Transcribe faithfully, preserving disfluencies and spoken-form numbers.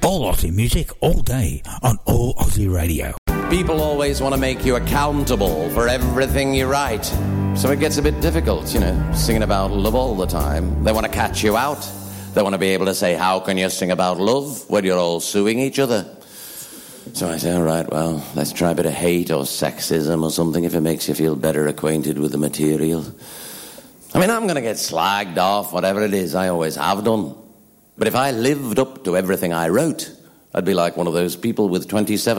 All Aussie music, all day, on All Aussie Radio. People always want to make you accountable for everything you write. So it gets a bit difficult, you know, singing about love all the time. They want to catch you out. They want to be able to say, how can you sing about love when you're all suing each other? So I say, all right, well, let's try a bit of hate or sexism or something if it makes you feel better acquainted with the material. I mean, I'm going to get slagged off, whatever it is, I always have done. But if I lived up to everything I wrote, I'd be like one of those people with twenty-seven